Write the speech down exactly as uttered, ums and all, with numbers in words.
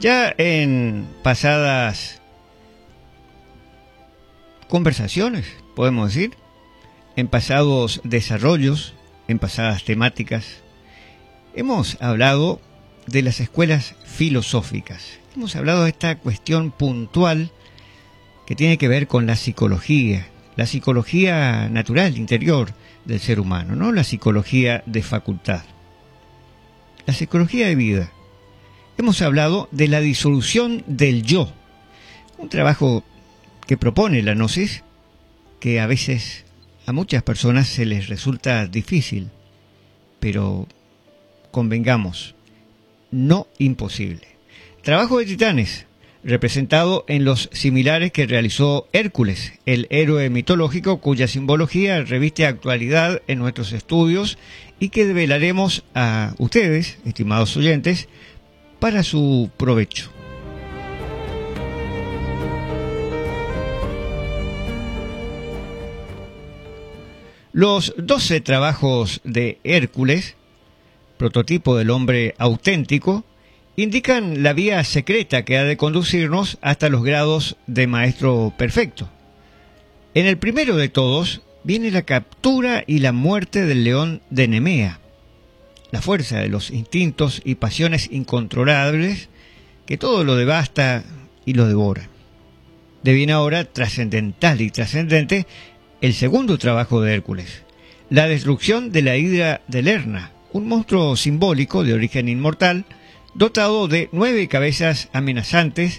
Ya en pasadas conversaciones, podemos decir, en pasados desarrollos, en pasadas temáticas, hemos hablado de las escuelas filosóficas. Hemos hablado de esta cuestión puntual que tiene que ver con la psicología, la psicología natural, interior del ser humano, no la psicología de facultad. La psicología de vida. Hemos hablado de la disolución del yo, un trabajo que propone la gnosis, que a veces a muchas personas se les resulta difícil, pero convengamos, no imposible. Trabajo de titanes, representado en los similares que realizó Hércules, el héroe mitológico cuya simbología reviste actualidad en nuestros estudios y que develaremos a ustedes, estimados oyentes, para su provecho. Los doce trabajos de Hércules, prototipo del hombre auténtico, indican la vía secreta que ha de conducirnos hasta los grados de maestro perfecto. En el primero de todos viene la captura y la muerte del león de Nemea, la fuerza de los instintos y pasiones incontrolables que todo lo devasta y lo devora. Deviene ahora trascendental y trascendente el segundo trabajo de Hércules, la destrucción de la hidra de Lerna, un monstruo simbólico de origen inmortal, dotado de nueve cabezas amenazantes